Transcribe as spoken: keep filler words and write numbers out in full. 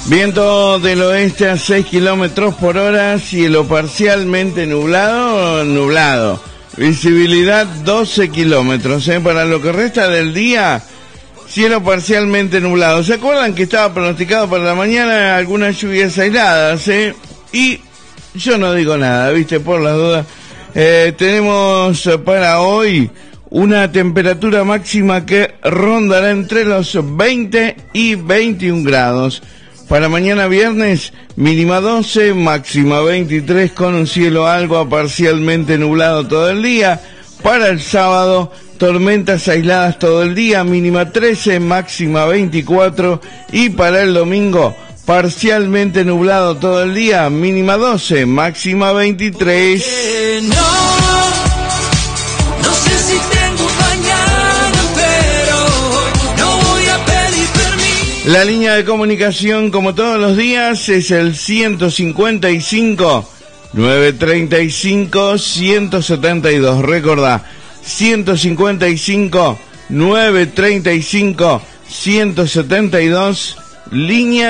Viento del oeste a seis kilómetros por hora, cielo parcialmente nublado, nublado. Visibilidad doce kilómetros, ¿eh? Para lo que resta del día, cielo parcialmente nublado. ¿Se acuerdan que estaba pronosticado para la mañana algunas lluvias aisladas, eh? Y yo no digo nada, ¿viste? Por las dudas. Eh, tenemos para hoy una temperatura máxima que rondará entre los veinte y veintiún grados. Para mañana viernes, mínima doce, máxima veintitrés, con un cielo algo a parcialmente nublado todo el día. Para el sábado, tormentas aisladas todo el día, mínima trece, máxima veinticuatro. Y para el domingo, parcialmente nublado todo el día, mínima doce, máxima veintitrés. Eh, no, no sé si tengo mañana, pero no voy a pedir permiso. La línea de comunicación, como todos los días, es el ciento cincuenta y cinco, novecientos treinta y cinco, ciento setenta y dos. Recordá, ciento cincuenta y cinco, novecientos treinta y cinco, ciento setenta y dos, línea